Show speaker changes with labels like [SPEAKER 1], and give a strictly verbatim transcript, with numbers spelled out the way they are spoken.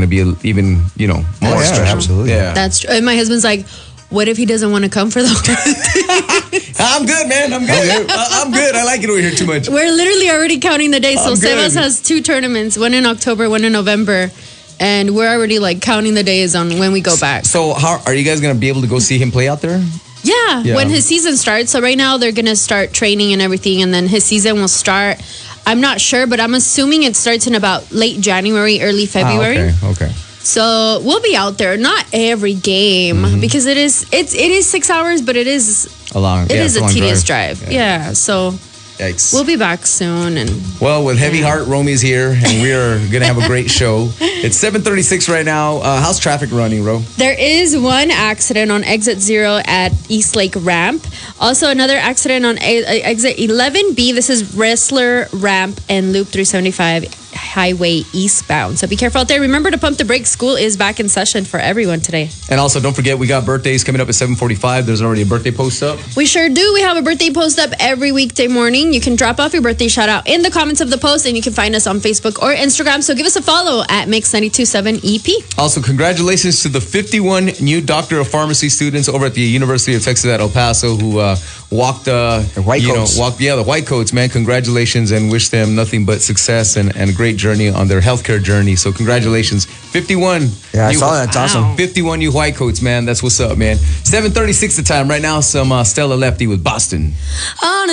[SPEAKER 1] going to be even, you know, more
[SPEAKER 2] Oh, yeah,
[SPEAKER 1] special.
[SPEAKER 2] absolutely.
[SPEAKER 1] Yeah.
[SPEAKER 3] That's true. And my husband's like, what if he doesn't want to come for the holiday?
[SPEAKER 1] I'm good, man. I'm good. I- I'm good. I like it over here too much.
[SPEAKER 3] We're literally already counting the days. So
[SPEAKER 1] I'm good.
[SPEAKER 3] Sebas has two tournaments, one in October, one in November. And we're already like counting the days on when we go back.
[SPEAKER 1] So, how are you guys going to be able to go see him play out there?
[SPEAKER 3] Yeah,
[SPEAKER 1] Yeah.
[SPEAKER 3] when his season starts. So right now they're going to start training and everything. And then his season will start. I'm not sure, but I'm assuming it starts in about late January, early February.
[SPEAKER 1] Ah, okay. Okay.
[SPEAKER 3] So we'll be out there. Not every game
[SPEAKER 1] Mm-hmm.
[SPEAKER 3] because it is it's it is six hours, but it is
[SPEAKER 1] A long.
[SPEAKER 3] it
[SPEAKER 1] yeah,
[SPEAKER 3] is
[SPEAKER 1] it's
[SPEAKER 3] a
[SPEAKER 1] long
[SPEAKER 3] tedious drive.
[SPEAKER 1] drive.
[SPEAKER 3] Yeah. So
[SPEAKER 1] Yikes.
[SPEAKER 3] we'll be back soon. And
[SPEAKER 1] Well, with Heavy Heart, Romy's here, and we are going to have a great show. It's seven thirty-six right now. Uh, how's traffic running, Ro?
[SPEAKER 3] there is one accident on exit zero at East Lake Ramp. Also, another accident on a- a- exit eleven B. This is Wrestler Ramp and Loop three seventy-five Highway eastbound. So be careful out there. Remember to pump the brakes. School is back in session for everyone today.
[SPEAKER 1] And also, don't forget, we got birthdays coming up at seven forty-five. There's already a birthday post up.
[SPEAKER 3] We sure do. We have a birthday post up every weekday morning. You can drop off your birthday shout out in the comments of the post, and you can find us on Facebook or Instagram. So give us a follow at Mix ninety-two point seven E P.
[SPEAKER 1] Also, congratulations to the fifty-one new Doctor of Pharmacy students over at the University of Texas at El Paso who uh, walked, uh,
[SPEAKER 2] The white
[SPEAKER 1] you
[SPEAKER 2] coats.
[SPEAKER 1] know, walked, yeah, the white coats, man. Congratulations, and wish them nothing but success and, and a great journey on their healthcare journey. So congratulations, fifty-one.
[SPEAKER 2] Yeah, I
[SPEAKER 1] new-
[SPEAKER 2] saw that. It's awesome.
[SPEAKER 1] fifty-one new white coats, man. That's what's up, man. seven thirty-six the time right now. Some uh, Stella Lefty with Boston.
[SPEAKER 4] On